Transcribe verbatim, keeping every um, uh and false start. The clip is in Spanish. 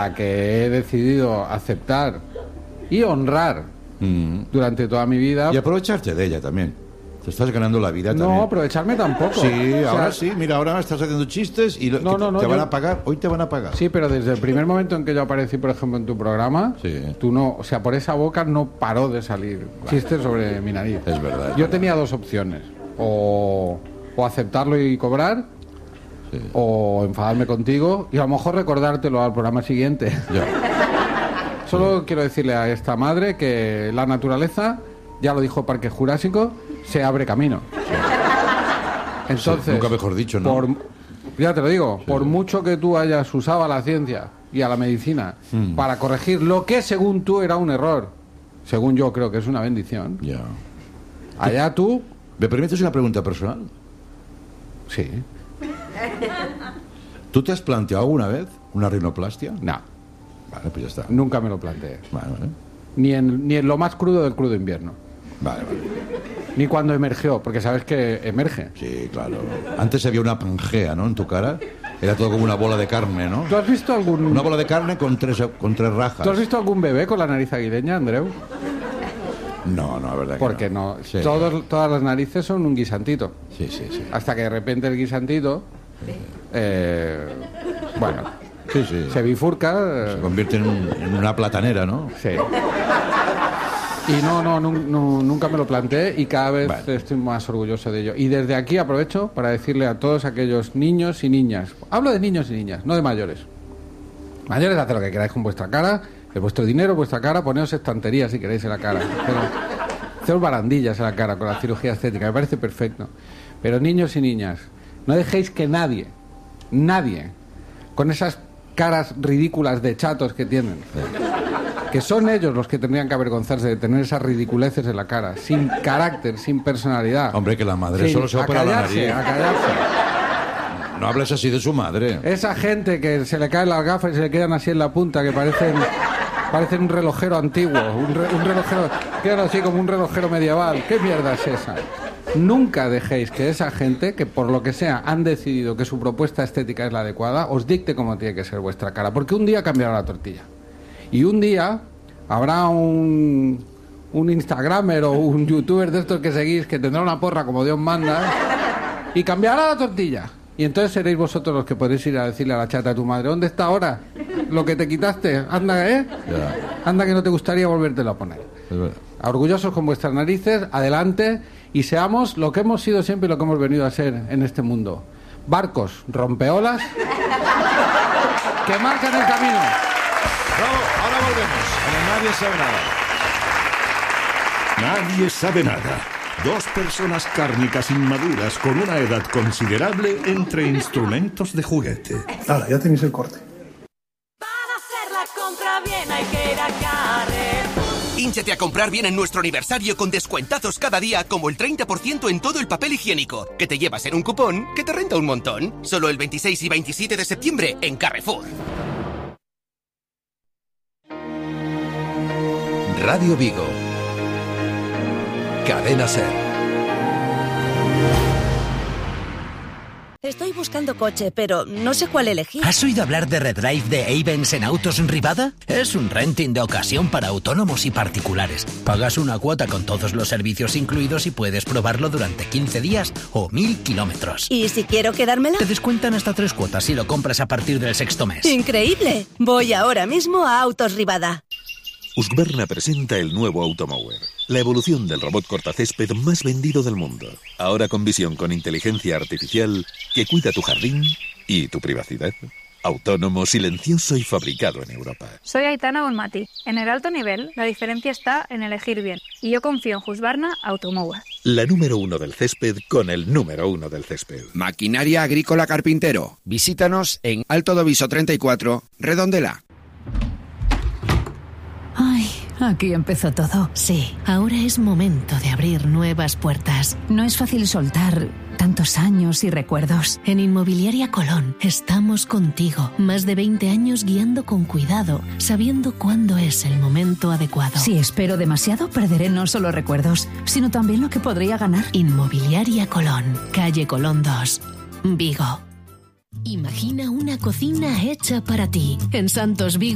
que he decidido aceptar y honrar mm. durante toda mi vida. Y aprovecharte de ella también. Te estás ganando la vida también. No, aprovecharme tampoco. Sí, o sea, ahora sí. Mira, ahora estás haciendo chistes y lo, no, no, no, te van yo... a pagar. Hoy te van a pagar. Sí, pero desde el primer momento en que yo aparecí, por ejemplo, en tu programa, sí. tú no, o sea, por esa boca no paró de salir vale. chistes sobre mi nariz. Es verdad. Es yo verdad. tenía dos opciones. O, o aceptarlo y cobrar, sí. o enfadarme contigo y a lo mejor recordártelo al programa siguiente. Ya. Solo sí. quiero decirle a esta madre que la naturaleza, ya lo dijo Parque Jurásico, se abre camino. Sí. Entonces, sí, nunca mejor dicho, ¿no? Por, ya te lo digo, sí. por mucho que tú hayas usado a la ciencia y a la medicina mm. para corregir lo que según tú era un error, según yo creo que es una bendición, ya. allá tú... ¿Me permites una pregunta personal? Sí. ¿Tú te has planteado alguna vez una rinoplastia? No. Vale, pues ya está. Nunca me lo planteé. Vale, vale. Ni en, ni en lo más crudo del crudo invierno. Vale, vale. Ni cuando emergió, porque sabes que emerge. Sí, claro. Antes había una pangea, ¿no? En tu cara. Era todo como una bola de carne, ¿no? ¿Tú has visto algún... Una bola de carne con tres, con tres rajas. ¿Tú has visto algún bebé con la nariz aguileña, Andreu? No, no, es verdad que porque no, no. Sí. Todos, todas las narices son un guisantito. Sí, sí, sí. Hasta que de repente el guisantito, eh, bueno, sí, sí. se bifurca. Se convierte en, un, en una platanera, ¿no? Sí. Y no, no, no, no, nunca me lo planteé y cada vez vale. estoy más orgulloso de ello. Y desde aquí aprovecho para decirle a todos aquellos niños y niñas, hablo de niños y niñas, no de mayores. Mayores, haced lo que queráis con vuestra cara. De vuestro dinero, vuestra cara, poneos estanterías si queréis en la cara. Haceos barandillas en la cara con la cirugía estética, me parece perfecto. Pero niños y niñas, no dejéis que nadie, nadie, con esas caras ridículas de chatos que tienen, que son ellos los que tendrían que avergonzarse de tener esas ridiculeces en la cara, sin carácter, sin personalidad. Hombre, que la madre solo se opera la nariz. A callarse. No hables así de su madre. Esa gente que se le caen las gafas y se le quedan así en la punta, que parecen... Parecen un relojero antiguo, un, re, un relojero, quedan así como un relojero medieval. ¿Qué mierda es esa? Nunca dejéis que esa gente, que por lo que sea han decidido que su propuesta estética es la adecuada, os dicte cómo tiene que ser vuestra cara. Porque un día cambiará la tortilla. Y un día habrá un, un Instagramer o un youtuber de estos que seguís que tendrá una porra como Dios manda y cambiará la tortilla. Y entonces seréis vosotros los que podéis ir a decirle a la chata de tu madre, ¿dónde está ahora lo que te quitaste? Anda, ¿eh? Ya. Anda que no te gustaría volvértelo a poner. Es verdad. Orgullosos con vuestras narices, adelante, y seamos lo que hemos sido siempre y lo que hemos venido a ser en este mundo. Barcos, rompeolas, que marcan el camino. Bravo, ahora volvemos. En Nadie Sabe Nada. Nadie sabe nada. Dos personas cárnicas inmaduras con una edad considerable entre instrumentos de juguete. Ahora, ya tenéis el corte. Para hacer la compra bien hay que ir a Carrefour. Hínchate a comprar bien en nuestro aniversario con descuentazos cada día, como el treinta por ciento en todo el papel higiénico, que te llevas en un cupón que te renta un montón. Solo el veintiséis y veintisiete de septiembre en Carrefour. Radio Vigo. Cadena Ser. Estoy buscando coche, pero no sé cuál elegir. ¿Has oído hablar de Redrive de Ayvens en Autos Rivada? Es un renting de ocasión para autónomos y particulares. Pagas una cuota con todos los servicios incluidos y puedes probarlo durante quince días o mil kilómetros. ¿Y si quiero quedármela? Te descuentan hasta tres cuotas si lo compras a partir del sexto mes. ¡Increíble! Voy ahora mismo a Autos Rivada. Husqvarna presenta el nuevo Automower, la evolución del robot cortacésped más vendido del mundo. Ahora con visión con inteligencia artificial que cuida tu jardín y tu privacidad. Autónomo, silencioso y fabricado en Europa. Soy Aitana Bonmati. En el alto nivel, la diferencia está en elegir bien. Y yo confío en Husqvarna Automower. La número uno del césped con el número uno del césped. Maquinaria Agrícola Carpintero. Visítanos en Alto do Viso treinta y cuatro, Redondela. Ay, aquí empezó todo. Sí, ahora es momento de abrir nuevas puertas. No es fácil soltar tantos años y recuerdos. En Inmobiliaria Colón estamos contigo. Más de veinte años guiando con cuidado, sabiendo cuándo es el momento adecuado. Si espero demasiado, perderé no solo recuerdos, sino también lo que podría ganar. Inmobiliaria Colón, calle Colón dos, Vigo. Imagina una cocina hecha para ti. En Santos Vigo